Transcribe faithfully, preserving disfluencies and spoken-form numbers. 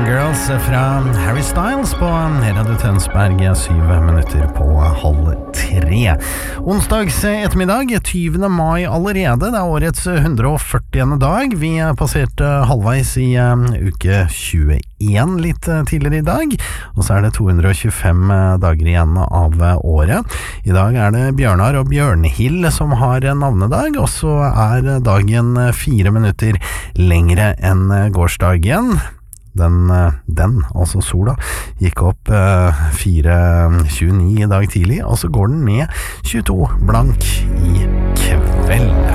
Girls fra Harry Styles på Radio Tønsberg, syv minutter på halv tre. Onsdags ettermiddag, tyvende mai allerede. Det er årets hundre og førtiende dag. Vi passerte halvveis i uh, uke tjueen litt uh, tidligere i dag, og så er det to hundre og tjuefem dager igjen av uh, året. I dag er det Bjørnar og Bjørnhild som har navnedag, og så er dagen fire minutter lengre enn gårsdagen. Den, den, altså sola, gikk opp uh, fire tjueni i dag tidlig, og så går den ned tjueto blank i kveld.